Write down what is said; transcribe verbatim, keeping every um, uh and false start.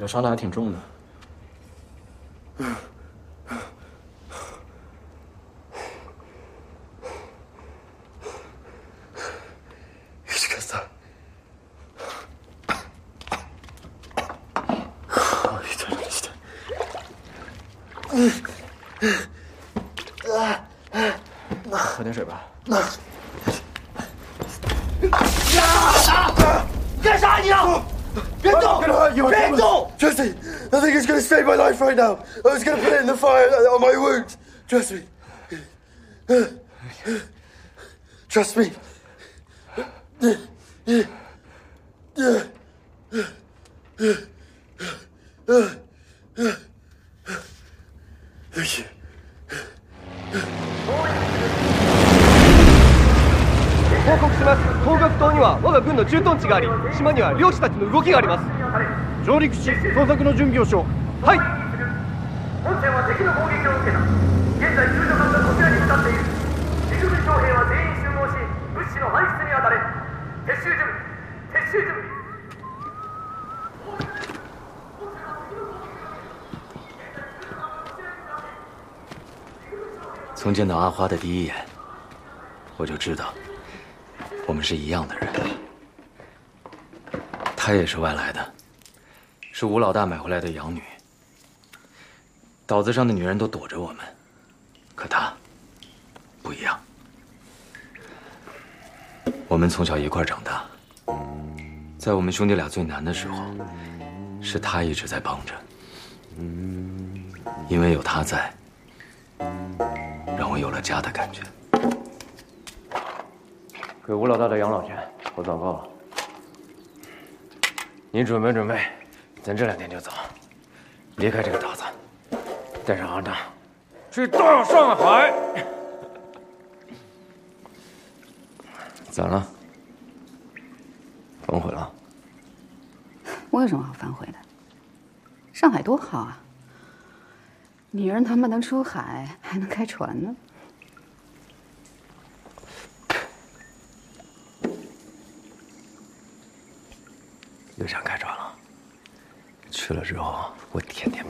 这伤的还挺重的。喝点水吧。 干啥你啊？别动！别动 Jesse, I think it's going to save my life right now. I was going to put it in the fire on my wound. Trust me. Trust me. Thank you. 報告します。東岳島には我が軍の駐屯地があり、島には漁師たちの動きがあります。上陸し捜索の準備をしよう。はい。本船は敵の攻撃を受けた。現在救助艦がこちらに向かっている。陸軍将兵は全員集合し、物資の搬出に当たれ。撤収準備。撤収準備。 从见到阿花的第一眼，我就知道，我们是一样的人。她也是外来的，是吴老大买回来的养女。岛子上的女人都躲着我们，可她不一样。我们从小一块长大，在我们兄弟俩最难的时候，是她一直在帮着。因为有她在。 让我有了家的感觉。 给吴老大的养老钱，我早够了。你准备准备，咱这两天就走，离开这个岛子，带上阿大，去大上海。咋了？反悔了？ 我有什么好反悔的？上海多好啊！ 女人他妈能出海，还能开船呢。 又想开船了？去了之后，我天天